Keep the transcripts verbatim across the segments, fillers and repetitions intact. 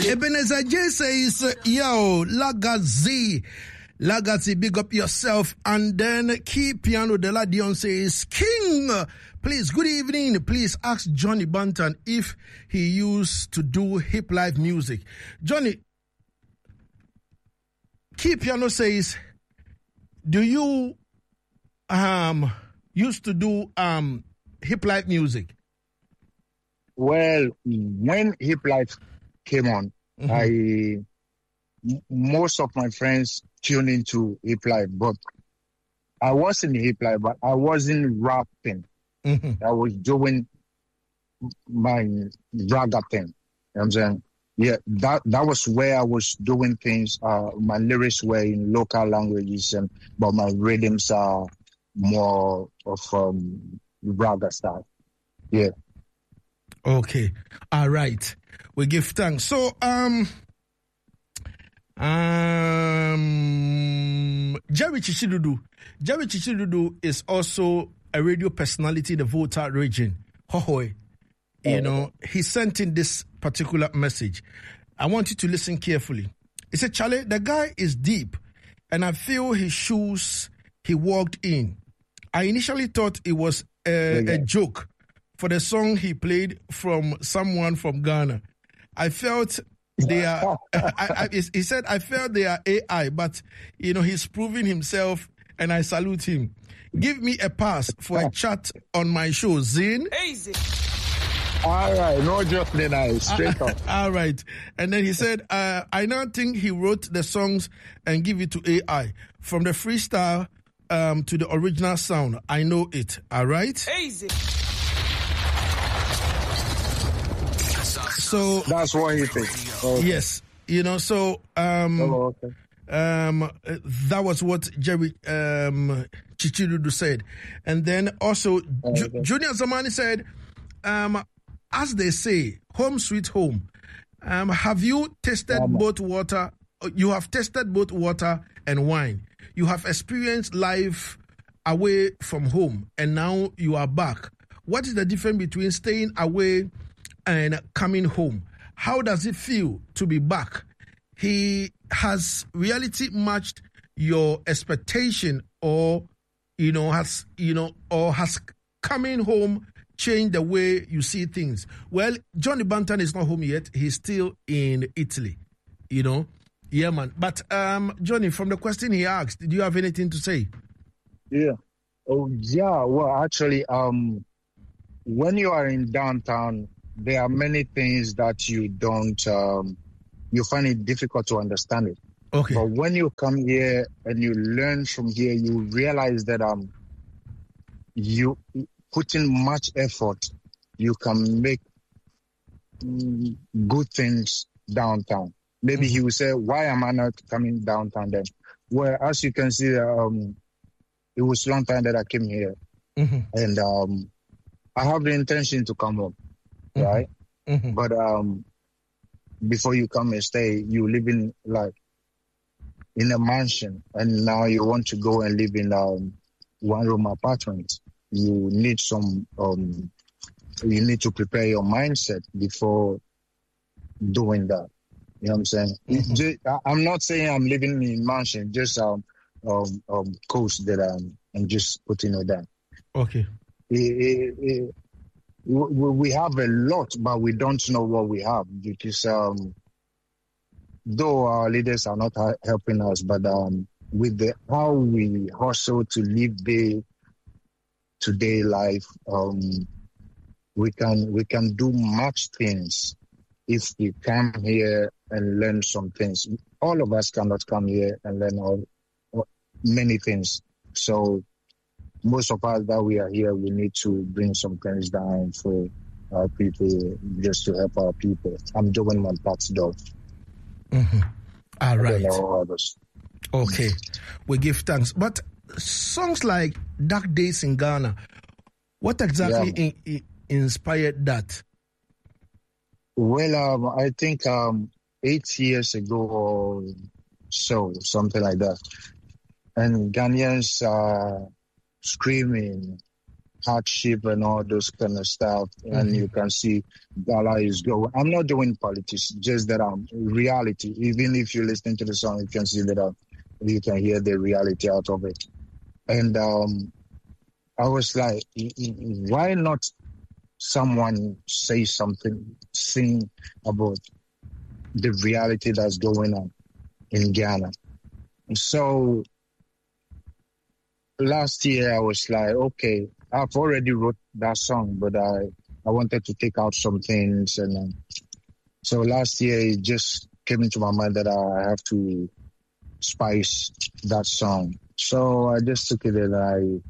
Ebenezer J says, yo, Lagazi. Lagazi, big up yourself. And then Key Piano de la Dion says, King, please, good evening. Please ask Johnny Banton if he used to do hip life music. Johnny, Key Piano says, do you um used to do um hip life music? Well, when hip life came on, mm-hmm. I m- most of my friends tuned into hip life, but I was in hip life, but I wasn't rapping. Mm-hmm. I was doing my raga thing. You know what I'm saying? Yeah, that that was where I was doing things. Uh, my lyrics were in local languages, and but my rhythms are more of um, raga style. Yeah. Okay. All right. We give thanks. So, um, um, Jerry Chichidudu. Jerry Chichidudu is also a radio personality in the Volta region. Hohoi. You know, he sent in this particular message. I want you to listen carefully. He said, Charlie, the guy is deep, and I feel his shoes he walked in. I initially thought it was a, a joke for the song he played from someone from Ghana. I felt they are, I, I, he said, I felt they are A I, but, you know, he's proving himself, and I salute him. Give me a pass for a chat on my show, Zin. Easy. All right, no joke, then I straight up. All right. And then he said, uh, I now think he wrote the songs and give it to A I. From the freestyle um, to the original sound, I know it. All right? Easy. So that's what he thinks. Okay. Yes. You know, so um, oh, okay. um, that was what Jerry um, Chichidudu said. And then also, oh, okay. Ju- Junior Zamani said, um, as they say, home sweet home. Um, have you tasted um, both water? You have tasted both water and wine. You have experienced life away from home, and now you are back. What is the difference between staying away and coming home? How does it feel to be back? He has reality matched your expectation, or you know has you know or has coming home change the way you see things? Well, Johnny Banton is not home yet. He's still in Italy, you know. Yeah, man. But, um, Johnny, from the question he asked, do you have anything to say? Yeah. Oh, yeah. Well, actually, um, when you are in downtown, there are many things that you don't, um, you find it difficult to understand it. Okay. But when you come here and you learn from here, you realize that, um, you... putting much effort, you can make mm, good things downtown. Maybe mm-hmm. he will say, why am I not coming downtown then? Well, as you can see, um, it was a long time that I came here. Mm-hmm. And um, I have the intention to come home, mm-hmm. right? Mm-hmm. But um, before you come and stay, you live in like in a mansion. And now you want to go and live in um, one-room apartment. You need some, um, you need to prepare your mindset before doing that. You know what I'm saying? Mm-hmm. Just, I'm not saying I'm living in mansion, just um, um, um coast that I'm, I'm just putting it down. Okay. It, it, it, we, we have a lot, but we don't know what we have because um, though our leaders are not helping us, but um, with the how we hustle to live the today life, um, we can we can do much things if we come here and learn some things. All of us cannot come here and learn all, all many things. So most of us that we are here, we need to bring some things down for our people, just to help our people. I'm doing my part, though. Mm-hmm. All right. Okay, we give thanks, but songs like Dark Days in Ghana, what exactly yeah. in, in, inspired that? Well, um, I think um, eight years ago or so, something like that. And Ghanaians are screaming hardship and all those kind of stuff. Mm-hmm. And you can see Gala is going. I'm not doing politics, just that um reality. Even if you listen to the song, you can see that um, you can hear the reality out of it. And um, I was like, why not someone say something, sing about the reality that's going on in Ghana? So last year I was like, okay, I've already wrote that song, but I, I wanted to take out some things. And um, so last year it just came into my mind that I have to spice that song. So I just took it and I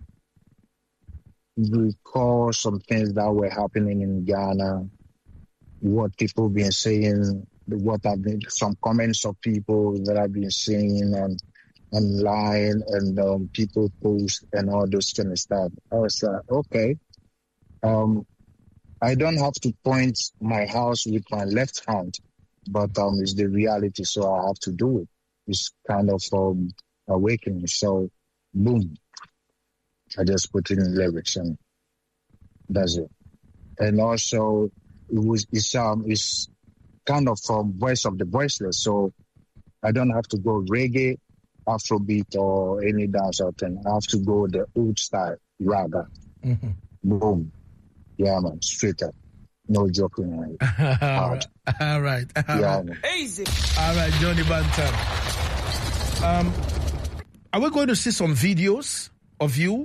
recall some things that were happening in Ghana, what people been saying, what I've been, some comments of people that I've been seeing on online, and um, people post and all those kind of stuff. I was like, okay, um, I don't have to point my house with my left hand, but um, it's the reality, so I have to do it. It's kind of um, awakening. So, boom, I just put in lyrics and that's it. And also, it was it's um it's kind of um, voice of the voiceless, so I don't have to go reggae, Afrobeat, or any dance out thing. I have to go the old style, raga. Mm-hmm. Boom. Yeah, man, straight up. No joking. Man. All right. All right. Yeah, man. Easy. All right, Johnny Banton. Um, are we going to see some videos of you?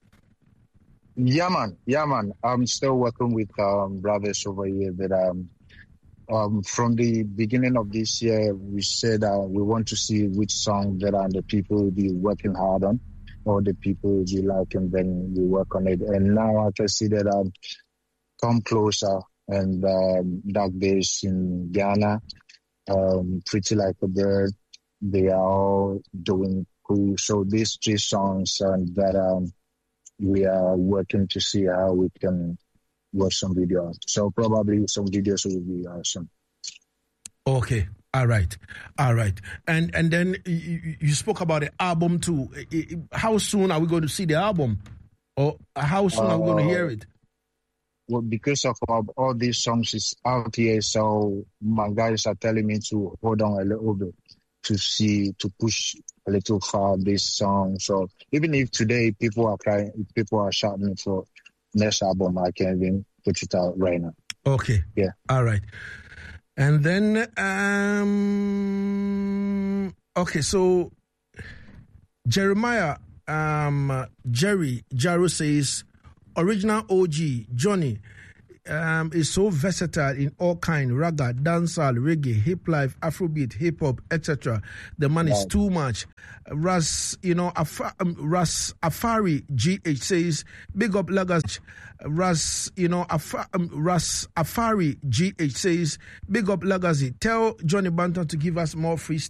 Yeah, man. Yeah, man. I'm still working with um, brothers over here that um, Um, from the beginning of this year, we said uh, we want to see which song that uh, the people will be working hard on, or the people will be like, and then we work on it. And now I can see that um, Come Closer and um, Dark Days in Ghana, um, Pretty Like a Bird, they are all doing cool. So these three songs uh, that um, we are working to see how we can watch some videos. So probably some videos will be awesome. Okay. All right. All right. And and then you, you spoke about the album too. How soon are we going to see the album? Or how soon uh, are we going to hear it? Well, because of all, all these songs is out here, so my guys are telling me to hold on a little bit to see, to push a little far this song. So even if today people are crying, people are shouting for next album, I can't even put it out right now. Okay. Yeah. All right. And then, um, okay, so Jeremiah, um, Jerry, Jaro says, original O G, Johnny, um, is so versatile in all kind, raga, dancehall, reggae, hip life, Afrobeat, hip hop, et cetera. The man is too much. Ras, you know, Af- um, Ras Afari G H says, big up Lagos. Ras, you know, Af- um, Ras Afari G H says, big up Legacy. Tell Johnny Banton to give us more free